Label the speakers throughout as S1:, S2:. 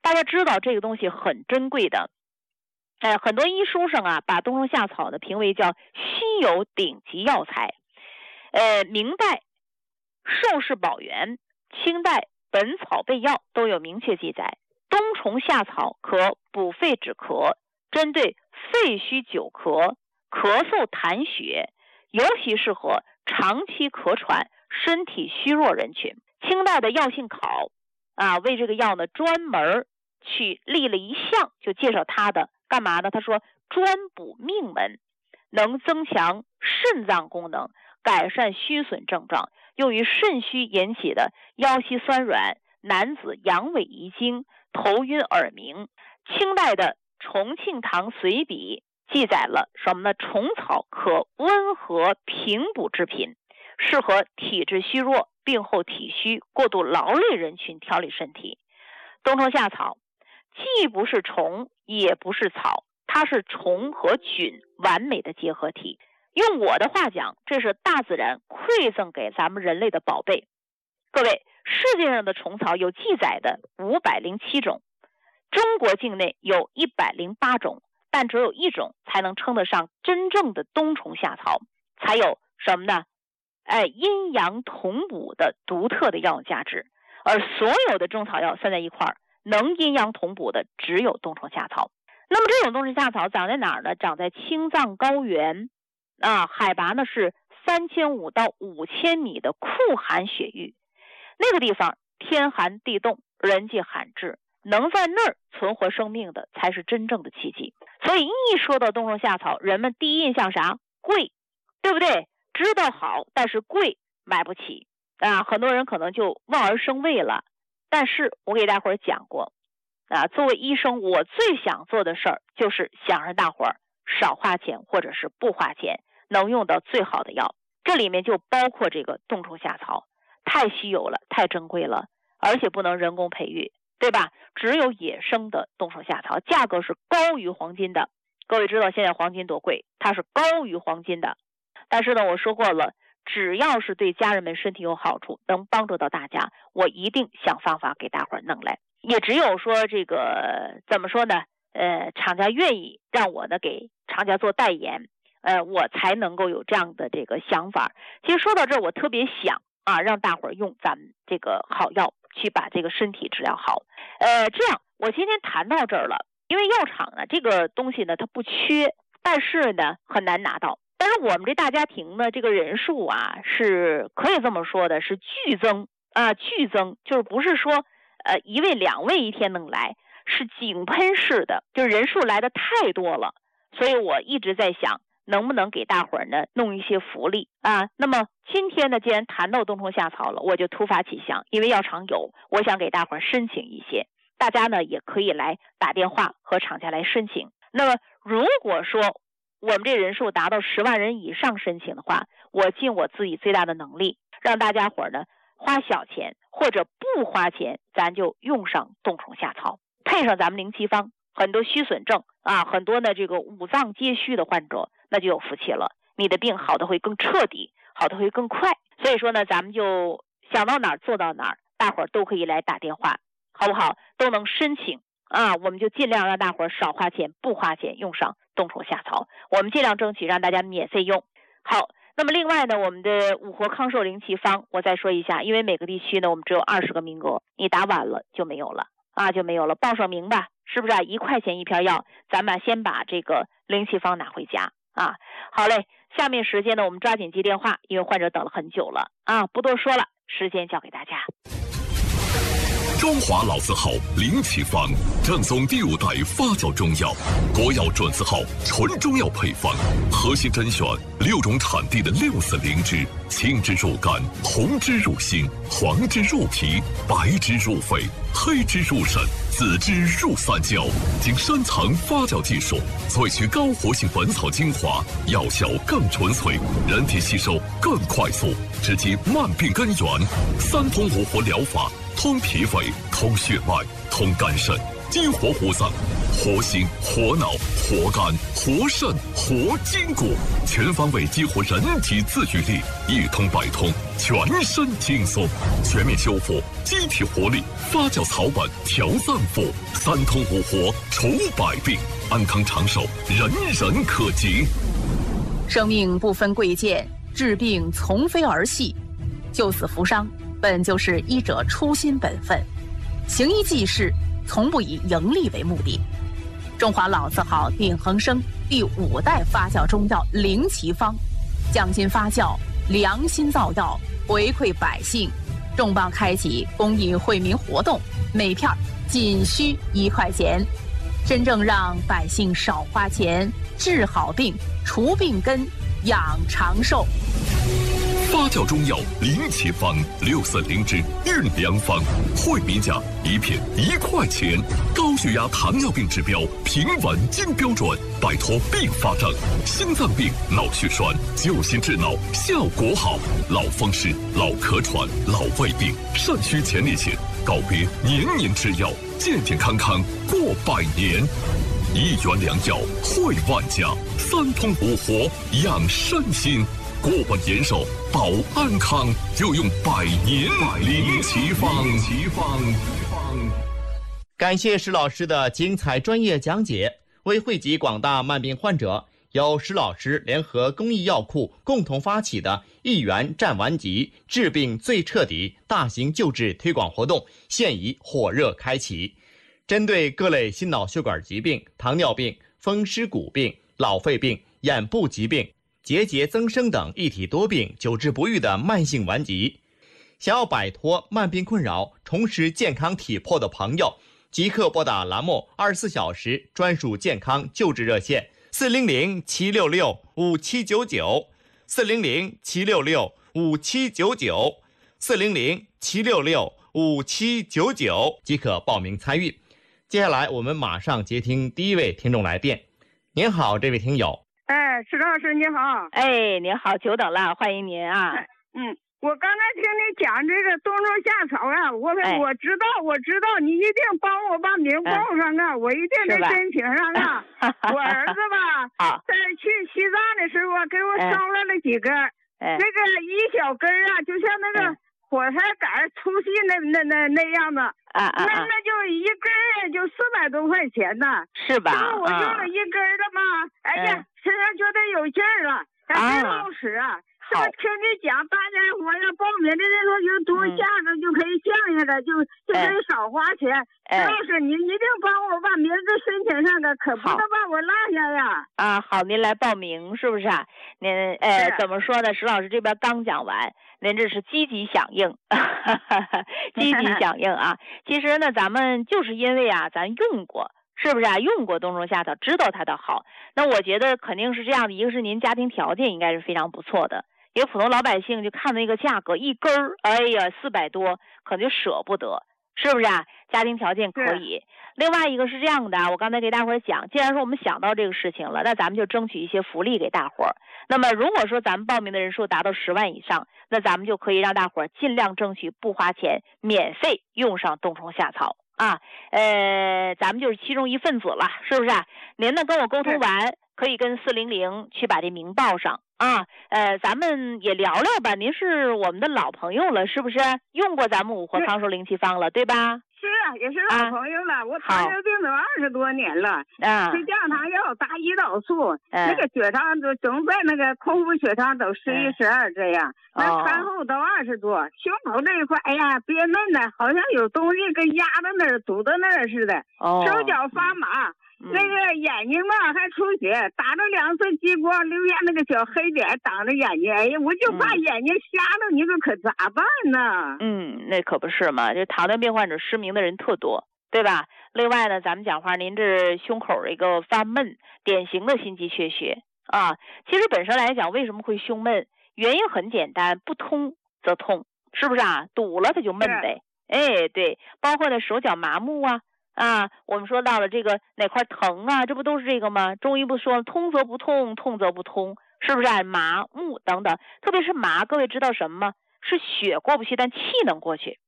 S1: 大家知道这个东西很珍贵的，很多医书上啊，把冬虫夏草呢评为叫稀有顶级药材。明代寿氏宝源、清代本草备药都有明确记载，冬虫夏草可补肺止咳，针对肺虚久咳、咳嗽痰血，尤其适合长期咳喘、身体虚弱人群。清代的药性考为这个药呢专门去立了一项，就介绍它的干嘛呢？他说专补命门，能增强肾脏功能，改善虚损症状，用于肾虚引起的腰膝酸软、男子阳痿遗精、头晕耳鸣。清代的重庆堂随笔记载了什么呢？虫草可温和平补之品，适合体质虚弱、病后体虚、过度劳累人群调理身体。冬虫夏草既不是虫也不是草，它是虫和菌完美的结合体。用我的话讲，这是大自然馈赠给咱们人类的宝贝。各位，世界上的虫草有记载的507种，中国境内有108种，但只有一种才能称得上真正的冬虫夏草，才有什么呢？阴阳同补的独特的药用价值。而所有的中草药算在一块儿，能阴阳同补的只有冬虫夏草。那么这种冬虫夏草长在哪儿呢？长在青藏高原海拔呢是3500到5000米的酷寒雪域。那个地方天寒地冻，人迹罕至，能在那儿存活生命的才是真正的奇迹。所以一说到冬虫夏草，人们第一印象啥？贵，对不对？知道好，但是贵，买不起很多人可能就望而生畏了。但是我给大伙儿讲过作为医生，我最想做的事儿就是想让大伙儿少花钱，或者是不花钱，能用到最好的药。这里面就包括这个冬虫夏草，太稀有了，太珍贵了，而且不能人工培育，对吧？只有野生的冬虫夏草，价格是高于黄金的。各位知道现在黄金多贵，它是高于黄金的。但是呢，我说过了，只要是对家人们身体有好处，能帮助到大家，我一定想方法给大伙儿弄来。也只有说这个怎么说呢？厂家愿意让我呢给厂家做代言，我才能够有这样的这个想法。其实说到这儿，我特别想让大伙儿用咱们这个好药去把这个身体治疗好。这样我今天谈到这儿了，因为药厂呢这个东西呢它不缺，但是呢很难拿到。但是我们这大家庭呢这个人数是可以这么说的，是剧增剧增，就是不是说1位2位一天能来，是井喷式的，就是人数来的太多了。所以我一直在想能不能给大伙儿呢弄一些福利那么今天呢既然谈到冬虫夏草了，我就突发奇想，因为药厂有，我想给大伙儿申请一些，大家呢也可以来打电话和厂家来申请。那么如果说我们这人数达到10万人以上申请的话，我尽我自己最大的能力，让大家伙儿呢花小钱或者不花钱，咱就用上冬虫夏草，配上咱们灵气方，很多虚损症很多呢这个五脏皆虚的患者，那就有福气了，你的病好的会更彻底，好的会更快。所以说呢，咱们就想到哪儿做到哪儿，大伙儿都可以来打电话，好不好？都能申请我们就尽量让大伙儿少花钱，不花钱，用上冬虫夏草，我们尽量争取让大家免费用。好，那么另外呢，我们的五活康寿灵气方我再说一下，因为每个地区呢我们只有20个名额，你打晚了就没有了就没有了，报上名吧，是不是1块钱一片药，咱们先把这个灵气方拿回家好嘞，下面时间呢我们抓紧接电话，因为患者等了很久了不多说了，时间交给大家。
S2: 中华老字号灵气方，正宗第5代发酵中药，国药准字号纯中药配方，核心甄选6种产地的6色灵芝，青之入肝，红之入心，黄之入脾，白之入肺，黑之入肾，紫之入三焦，经深层发酵技术萃取高活性本草精华，药效更纯粹，人体吸收更快速，直击慢病根源。3通5活疗法，通脾胃，通血脉，通肝肾， 激活活脏，活心、活脑、活肝、活肾、活筋骨，全方位激活人体自愈力，一通百通，全身轻松，全面修复机体活力，发酵草本，调脏腑，三通五活，除百病，安康长寿，人人可及。
S3: 生命不分贵贱，治病从非儿戏，救死扶伤本就是医者初心本分，行医济世从不以盈利为目的。中华老字号鼎恒生第5代发酵中药灵奇方，匠心发酵，良心造药，回馈百姓，重磅开启公益惠民活动，每片仅需1块钱，真正让百姓少花钱，治好病，除病根，养长寿。
S2: 发酵中药灵奇方640之运良方，惠民价一片1块钱，高血压、糖尿病指标平稳金标准，摆脱并发症，心脏病、脑血栓，救心治脑，效果好。老风湿、老咳喘、老胃病，肾虚前列腺，告别年年吃药，健健康康过100年。1元良药惠万家，三通五活养身心。过本延寿，保安康，就用100年灵奇方。
S4: 感谢石老师的精彩专业讲解。为惠及广大慢病患者，由石老师联合公益药库共同发起的1元战顽疾，治病最彻底大型救治推广活动现已火热开启。针对各类心脑血管疾病、糖尿病、风湿骨病、老肺病、眼部疾病、结节增生等一体多病久治不愈的慢性顽疾，想要摆脱慢病困扰，重拾健康体魄的朋友，即刻拨打栏目24小时专属健康救治热线400-766-5799 400-766-5799 400-766-5799即可报名参与。接下来我们马上接听第一位听众来电。您好，这位听友。
S5: 石老师你好。
S1: 您好，久等了，欢迎您啊。
S5: 我刚才听你讲这个冬虫夏草啊，我知道，你一定帮我把名报上啊，我一定得申请上啊。我儿子吧，在去西藏的时候给我捎来了几根，那个一小根啊，就像那个火柴杆粗细那样的，那就一根就400多块钱呢，是吧？我用了一根的嘛，哎呀，身上觉得有劲儿了，还真好使啊。这么听你讲，大家伙要报名的人说有多价格就可以降下来，就可以少花钱。就是你一定帮我把名字申请上的，可不能把我落下呀。
S1: 好，您来报名是不是啊？您怎么说呢？石老师这边刚讲完，您这是积极响应，积极响应啊。其实呢，咱们就是因为咱用过。是不是用过冬虫夏草，知道它的好？那我觉得肯定是这样的，一个是您家庭条件应该是非常不错的，一个普通老百姓就看那个价格一根儿，哎呀400多，可能就舍不得，是不是家庭条件可以。另外一个是这样的，我刚才给大伙儿讲，既然说我们想到这个事情了，那咱们就争取一些福利给大伙儿。那么如果说咱们报名的人数达到10万以上，那咱们就可以让大伙儿尽量争取不花钱，免费用上冬虫夏草。咱们就是其中一份子了，是不是您呢跟我沟通完，可以跟400去把这名报上咱们也聊聊吧。您是我们的老朋友了，是不是？用过咱们五活康寿灵奇方了，对吧？
S5: 是也是老朋友了。我糖尿病都20多年了，吃降糖药、打胰岛素，那个血糖都总在那个空腹血糖都11、12这样，那餐后都20多。胸口这一块，哎呀，憋闷的，好像有东西跟压在那儿、堵在那儿似的，手脚发麻。那个眼睛嘛还出血，打了2次激光，留下那个小黑点挡着眼睛，哎呀，我就怕眼睛瞎了，你说可咋办呢？
S1: 那可不是嘛，这糖尿病患者失明的人特多，对吧？另外呢，咱们讲话，您这胸口一个发闷，典型的心肌缺血其实本身来讲，为什么会胸闷？原因很简单，不通则痛，是不是堵了它就闷呗。对，包括呢手脚麻木我们说到了这个哪块疼这不都是这个吗？中医不说通则不痛，痛则不通，是不是麻木等等。特别是麻，各位知道什么吗？是血过不去，但气能过去。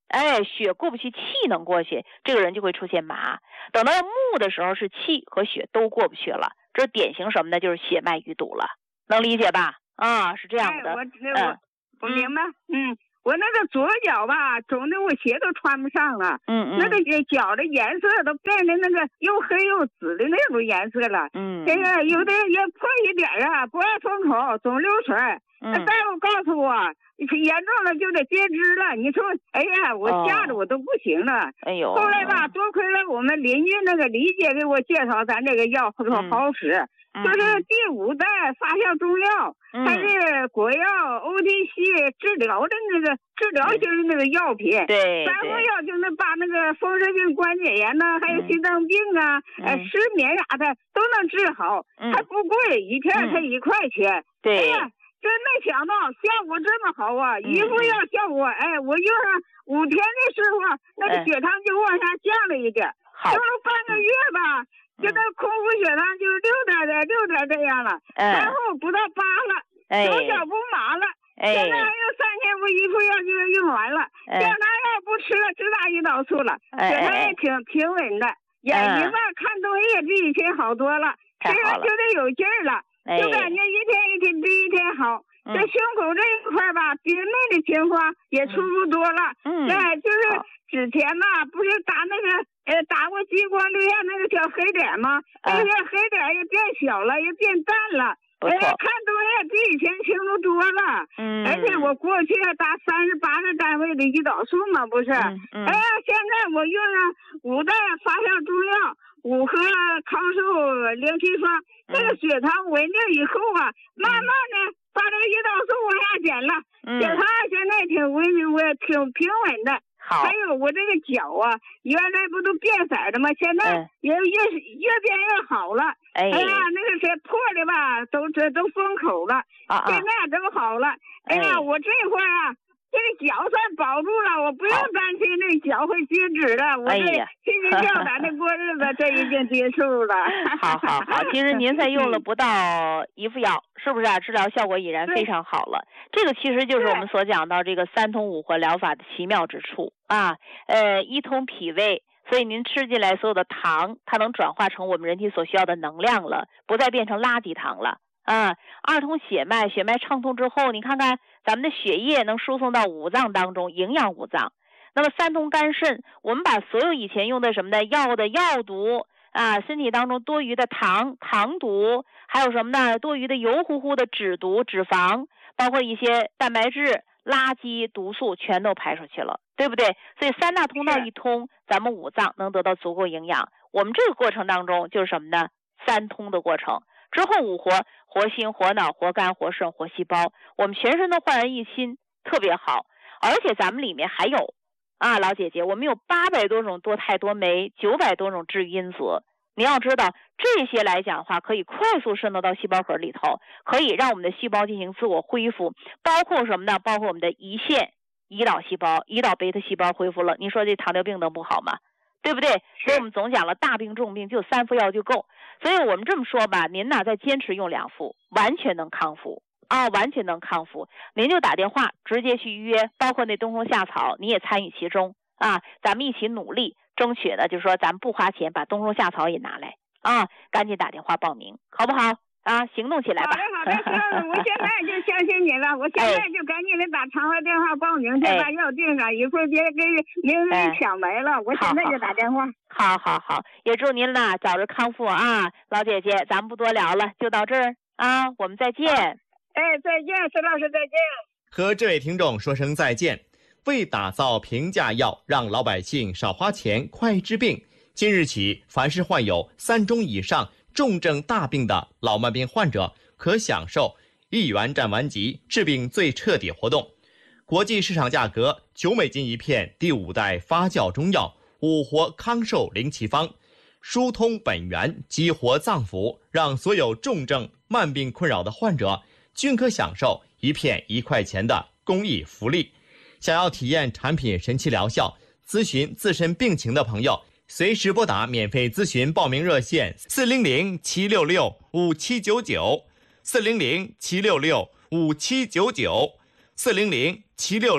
S1: 血过不去，气能过去，这个人就会出现麻。等到木的时候，是气和血都过不去了，这是典型什么呢？就是血脉淤堵了，能理解吧？是这样的。
S5: 我明白。我那个左脚吧，肿的我鞋都穿不上了。那个脚的颜色都变得那个又黑又紫的那种颜色了。这个有的也破一点啊，不爱封口，总流水。那大夫告诉我，严重了就得截肢了。你说，哎呀，我吓得我都不行了。后来吧，多亏了我们邻居那个李姐给我介绍咱这个药说好使。就是第5代发酵中药，它是国药 OTC 治疗的那个治疗型的那个药品。
S1: 对
S5: 3副药就能把那个风湿性关节炎呐，还有心脏病啊，失眠啥的都能治好，还不贵，一片才1块钱。
S1: 对。
S5: 哎呀，真没想到效果这么好啊！一副药效果，我用上5天的时候，那个血糖就往下降了一点，用了半个月吧。现在空腹血糖就6点这样了，然后不到8了，手脚不麻了。现在还有3天，我1副药就用完了。血糖药不吃了，直打胰岛素了，血糖也挺平稳的。眼睛吧，看东西也比以前好多了，身上觉得有劲儿了，就感觉一天比一天好。这胸口这一块吧，憋闷的情况也舒服多了。就是之前吧，不是打那个打过激光留下那个小黑点吗？那些黑点也变小了，也变淡了。看东西比以前清楚多了。而且我过去打38个单位的胰岛素嘛，不是？现在我用了5代发酵中药，5盒康寿灵气方，这个血糖稳定以后啊，慢慢的把这个胰岛素往下减了，血糖现在挺平稳的。还有我这个脚啊，原来不都变色的吗？现在也越变越好了。那个谁破的吧，都封口了。现在都好了。我这会儿啊，这个脚算保住了，我不用担心这脚会截肢了。我这心惊吊胆的过日子，这已经结束了。
S1: 好，其实您才用了不到1副药，是不是啊？治疗效果已然非常好了。这个其实就是我们所讲到这个3通5活疗法的奇妙之处啊。一通脾胃，所以您吃进来所有的糖，它能转化成我们人体所需要的能量了，不再变成垃圾糖了。2通血脉，血脉畅通之后，你看看咱们的血液能输送到五脏当中，营养五脏。那么3通肝肾，我们把所有以前用的什么的药毒身体当中多余的糖毒，还有什么呢？多余的油乎乎的脂毒、脂肪，包括一些蛋白质、垃圾、毒素，全都排出去了，对不对？所以3大通道一通，咱们五脏能得到足够营养。我们这个过程当中就是什么呢？3通的过程。之后5活，活心、活脑、活肝、活肾、活细胞，我们全身都焕然一新，特别好。而且咱们里面还有老姐姐，我们有800多种多肽多酶，900多种治愈因子。你要知道，这些来讲的话，可以快速渗透到细胞核里头，可以让我们的细胞进行自我恢复，包括什么呢？包括我们的胰腺、胰岛细胞、胰岛贝塔细胞恢复了。你说这糖尿病能不好吗？对不对？所以我们总讲了，大病重病就3副药就够。所以我们这么说吧，您再坚持用2副，完全能康复完全能康复。您就打电话直接去预约，包括那冬虫夏草，你也参与其中咱们一起努力，争取呢，就是说咱们不花钱把冬虫夏草也拿来赶紧打电话报名，好不好？行动起来吧。
S5: 好的，行，我现在就相信你了，我现在就赶紧的打长话电话报名去，把药订上，一会儿别给名人抢没了，我现在就打电话。
S1: 好，也祝您早日康复老姐姐，咱们不多聊了，就到这儿我们再见。
S5: 再见，石老师，再见。
S4: 和这位听众说声再见。为打造平价药，让老百姓少花钱、快治病，今日起，凡是患有3种以上重症大病的老慢病患者，可享受1元战完疾治病最彻底活动。国际市场价格9美金一片，第5代发酵中药5活康寿灵气方，疏通本源，激活脏腑，让所有重症慢病困扰的患者均可享受一片1块钱的公益福利。想要体验产品神奇疗效，咨询自身病情的朋友，随时拨打免费咨询报名热线400-766-5799 400-766-5799 400-766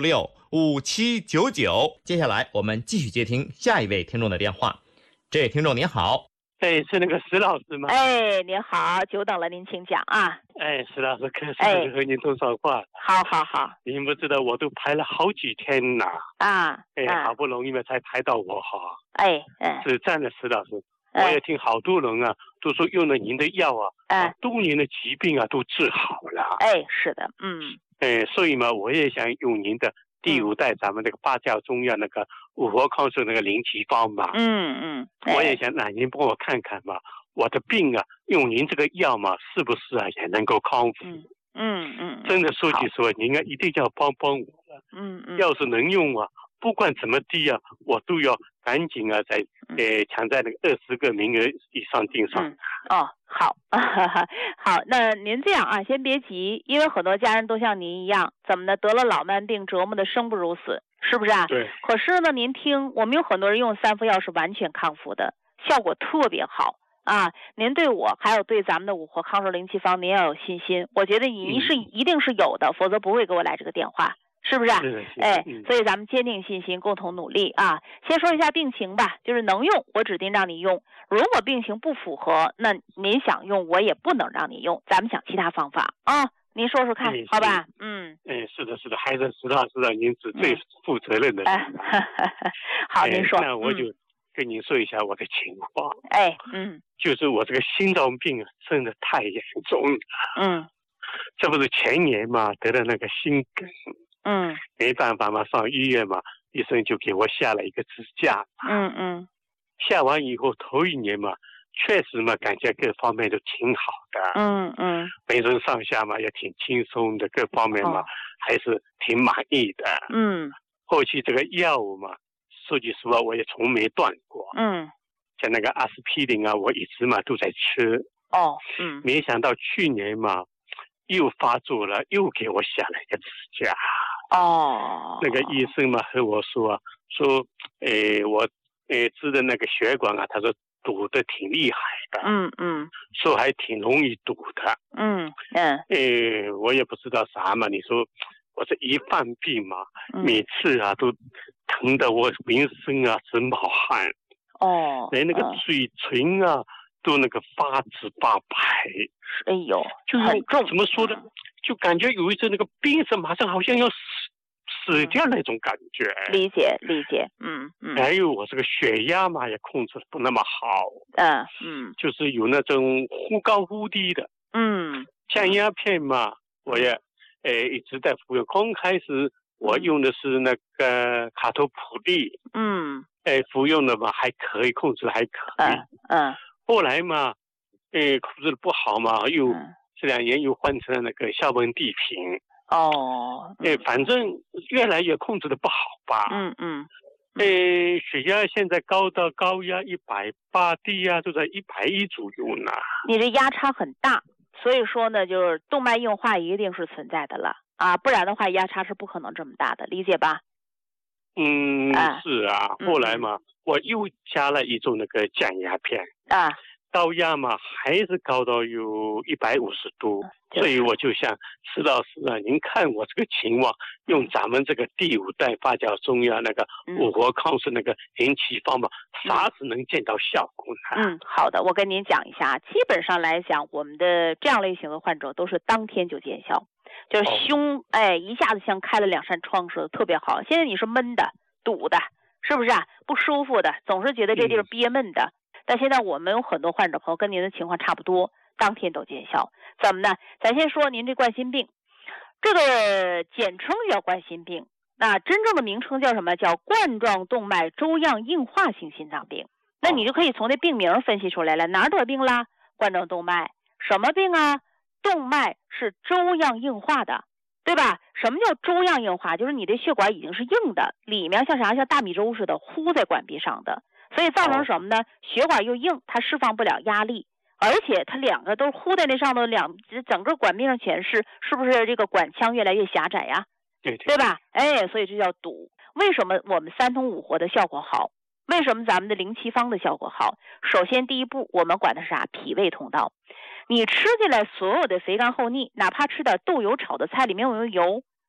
S4: 5799。接下来我们继续接听下一位听众的电话。这位听众您好。
S6: 是那个石老师吗？
S1: 您好，久等了，您请讲啊。
S6: 石老师，可是和您多少话？
S1: 好。
S6: 您不知道，我都排了好几天了好不容易嘛才排到我哈。是这样的，石老师，我也听好多人啊都说用了您的药多年的疾病都治好了。
S1: 是的，
S6: 所以嘛，我也想用您的第5代咱们这个发酵中药那个五活抗生那个灵奇方嘛。我也想让您帮我看看嘛，我的病用您这个药嘛，是不是也能够康复？真的说句实话，您一定要帮帮我了。要是能用不管怎么地我都要赶紧在抢在那个20个名额以上订上。
S1: 好，好，那您这样先别急，因为很多家人都像您一样，怎么的得了老慢病，折磨的生不如死，是不是
S6: 对。
S1: 可是呢，您听，我们有很多人用3副药是完全康复的，效果特别好您对我还有对咱们的五活抗生灵气方，您要有信心。我觉得您是一定是有的，否则不会给我来这个电话。是不是？所以咱们坚定信心，共同努力先说一下病情吧，就是能用我指定让你用，如果病情不符合，那您想用我也不能让你用，咱们想其他方法您说说看，好吧？
S6: 是的，还是石老师您是最负责任的人。
S1: 好，您说。
S6: 那我就跟您说一下我的情况。就是我这个心脏病真的太严重了。这不是前年嘛得了那个心梗。没办法嘛，上医院嘛，医生就给我下了一个支架。下完以后头1年嘛，确实嘛，感觉各方面都挺好的。浑身上下嘛也挺轻松的，各方面嘛还是挺满意的。后期这个药物嘛，说句实话我也从没断过。像那个阿司匹林我一直嘛都在吃。没想到去年嘛又发作了，又给我下了一个支架。那个医生嘛和我说我治的那个血管他说堵得挺厉害的。说还挺容易堵的。我也不知道啥嘛，你说我这一犯病嘛，每次都疼得我浑身直冒汗。连那个嘴唇都那个发紫发白。就
S1: 很重。
S6: 怎么说呢？就感觉有一阵那个病是马上好像要死掉那种感觉。
S1: 理解。
S6: 还有我这个血压嘛也控制不那么好。就是有那种忽高忽低的。降压片嘛我也一直在服用。刚开始我用的是那个卡托普利。服用的嘛还可以，控制还可以。后来嘛控制的不好嘛，又这2年又换成了那个硝苯地平。反正越来越控制的不好吧。血压现在高压180，低压就在110左右呢。
S1: 你这压差很大，所以说呢，就是动脉硬化一定是存在的了不然的话压差是不可能这么大的，理解吧？
S6: 是后来嘛我又加了一种那个降压片。高压嘛还是高到有150度。所以我就想石老师您看我这个情况，用咱们这个第5代发酵中药那个五活抗生那个灵奇方嘛，啥时能见到效果呢？
S1: 好的，我跟您讲一下，基本上来讲，我们的这样类型的患者都是当天就见效，就是胸一下子像开了2扇窗似的，特别好。现在你是闷的、堵的，是不是不舒服的，总是觉得这地方憋闷的。但现在我们有很多患者朋友跟您的情况差不多，当天都见效。怎么呢？咱先说您这冠心病，这个简称叫冠心病，那真正的名称叫什么？叫冠状动脉粥样硬化性心脏病。那你就可以从这病名分析出来了，哪儿得病啦？冠状动脉，什么病动脉是粥样硬化的，对吧？什么叫粥样硬化？就是你的血管已经是硬的，里面像啥？像大米粥似的糊在管壁上的，所以造成什么呢？血管又硬，它释放不了压力，而且它2个都糊在那上头，整个管壁上全是不是这个管腔越来越狭窄呀？对吧？所以这叫堵。为什么我们3通5活的效果好？为什么咱们的灵奇方的效果好？首先第一步我们管的是啥？脾胃通道。你吃进来所有的肥甘厚腻，哪怕吃点豆油炒的菜里面有油，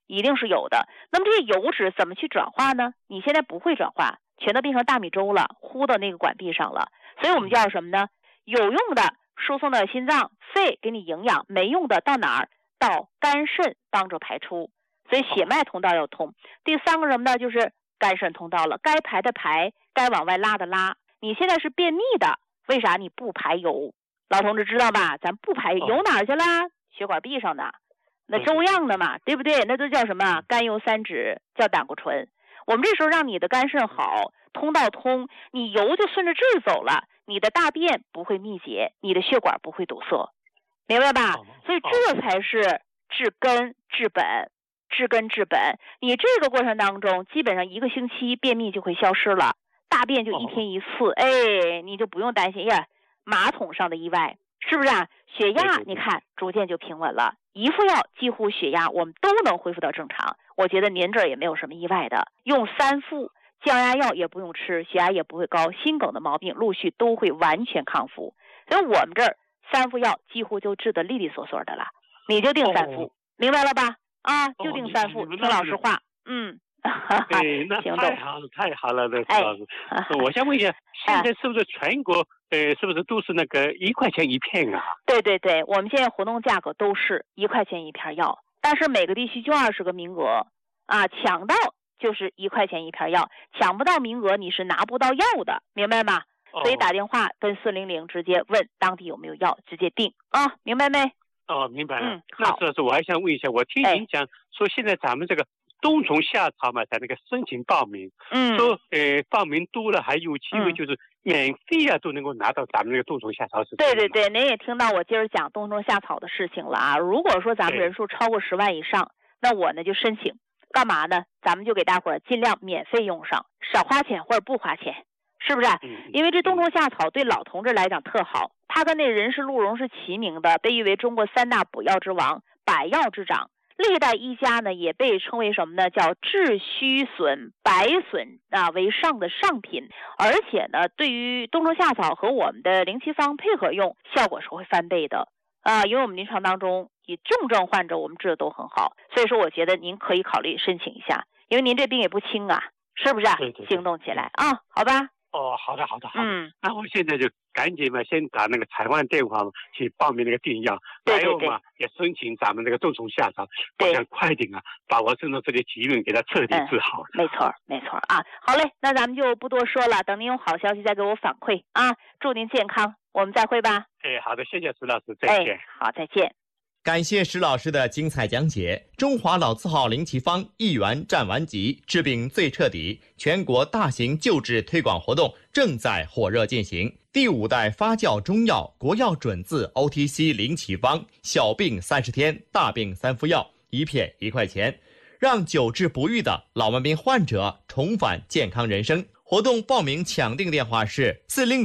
S1: 一定是有的。那么这些油脂怎么去转化呢？你现在不会转化，全都变成大米粥了，糊到那个管壁上了。所以我们叫什么呢？有用的输送到心脏、肺给你营养，没用的到哪儿？到肝肾帮助排出。所以血脉通道要通。第三个什么呢？就是肝肾通道了，该排的排，该往外拉的拉。你现在是便秘的，为啥你不排油？老同志知道吧？咱不排油哪儿去啦？血管壁上的，那粥样的嘛，对不对？那都叫什么？甘油三酯，叫胆固醇。我们这时候让你的肝肾好，通道通，你油就顺着这儿走了，你的大便不会密结，你的血管不会堵塞，明白吧？所以这才是治根治本。治根治本，你这个过程当中，基本上1个星期便秘就会消失了，大便就1天1次，哎，你就不用担心呀，马桶上的意外，是不是啊？血压你看逐渐就平稳了，一副药几乎血压我们都能恢复到正常。我觉得您这儿也没有什么意外的，用3副降压药也不用吃，血压也不会高，心梗的毛病陆续都会完全康复。所以我们这儿3副药几乎就治得利利索索的了，你就定3副，明白了吧？啊，就定3副，听老师话，
S6: 对，那太好了，太好了，那老师。我想问一下，现在是不是全国是不是都是那个1块钱1片啊？
S1: 对对对，我们现在活动价格都是1块钱1片药，但是每个地区就20个名额啊，抢到就是1块钱1片药，抢不到名额你是拿不到药的，明白吗？所以打电话跟400直接问当地有没有药，直接订啊，明白没？
S6: 明白了。那这是我还想问一下，我听您讲说现在咱们这个冬虫夏草嘛，在那个申请报名，说报名多了还有机会就是免费啊，都能够拿到咱们那个冬虫夏草是。
S1: 对对对，您也听到我今儿讲冬虫夏草的事情了啊。如果说咱们人数超过10万以上，那我呢就申请，干嘛呢？咱们就给大伙儿尽量免费用上，少花钱或者不花钱。是不是？因为这冬虫夏草对老同志来讲特好，它跟那人参鹿茸是齐名的，被誉为中国3大补药之王，百药之长。历代医家呢也被称为什么呢？叫治虚损、百损为上的上品。而且呢，对于冬虫夏草和我们的灵气方配合用，效果是会翻倍的因为我们临床当中以重症患者我们治的都很好，所以说我觉得您可以考虑申请一下，因为您这病也不轻啊，是不是？
S6: 对对对，
S1: 行动起来啊，好吧？
S6: 好的。那我现在就赶紧嘛，先打那个台湾电话去报名那个订药，还有嘛也申请咱们那个冬虫夏草，我想快点啊，把我身上这些疾病给它彻底治好。
S1: 没错啊。好嘞，那咱们就不多说了，等您有好消息再给我反馈啊。祝您健康，我们再会吧。
S6: 好的，谢谢石老师，再见。
S1: 好，再见。
S4: 感谢石老师的精彩讲解。中华老字号灵奇方1元占完吉，治病最彻底，全国大型救治推广活动正在火热进行。第5代发酵中药国药准字 OTC 灵奇方，小病30天，大病3副药，1片1块钱，让久治不愈的老慢病患者重返健康人生。活动报名抢订电话是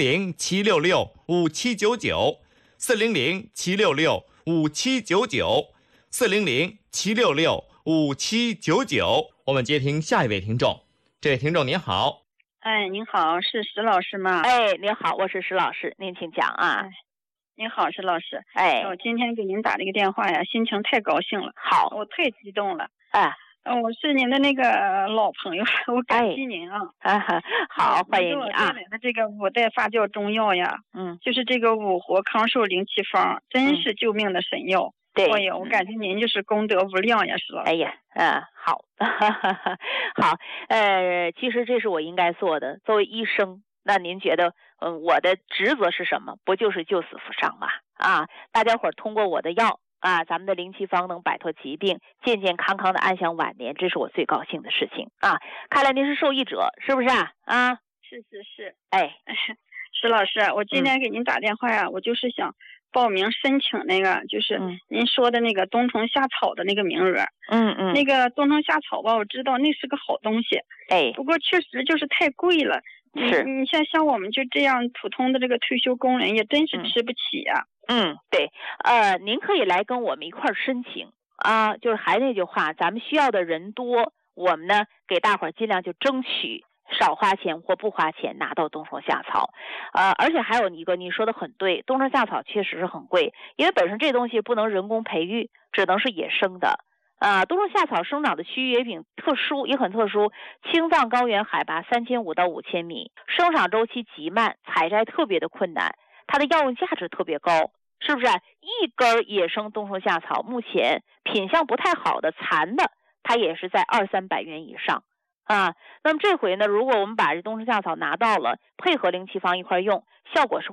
S4: 400-766-5799 400-766-5799 400-766-5799。我们接听下一位听众。这位听众您好。
S7: 您好，是石老师吗？
S1: 您好，我是石老师，您请讲啊。
S7: 您好，石老师。我今天给您打这个电话呀，心情太高兴了。
S1: 好，
S7: 我太激动了。我是您的那个老朋友，我感激您啊。
S1: 好，欢迎你啊。
S7: 我买的这个5代发酵中药呀，就是这个五活康寿灵气方，真是救命的神药。
S1: 对，
S7: 我感觉您就是功德无量呀，石老师。
S1: 好，好，其实这是我应该做的。作为医生，那您觉得，我的职责是什么？不就是救死扶伤吗？大家伙通过我的药咱们的灵气方能摆脱疾病，健健康康的安享晚年，这是我最高兴的事情看来您是受益者，是不是
S7: 是。石老师，我今天给您打电话呀，我就是想报名申请那个，就是您说的那个冬虫夏草的那个名额。那个冬虫夏草吧，我知道那是个好东西。不过确实就是太贵了。你像我们就这样普通的这个退休工人，也真是吃不起呀。
S1: 对，您可以来跟我们一块儿申请就是还那句话，咱们需要的人多，我们呢给大伙儿尽量就争取少花钱或不花钱拿到冬虫夏草。而且还有一个你说的很对，冬虫夏草确实是很贵，因为本身这东西不能人工培育，只能是野生的冬虫夏草生长的区域也很特殊，青藏高原海拔3500到5000米，生长周期极慢，采摘特别的困难，它的药用价值特别高，是不是？一根野生冬虫夏草目前品相不太好的残的，它也是在200-300元以上那么这回呢，如果我们把这冬虫夏草拿到了，配合灵气方一块用，效果是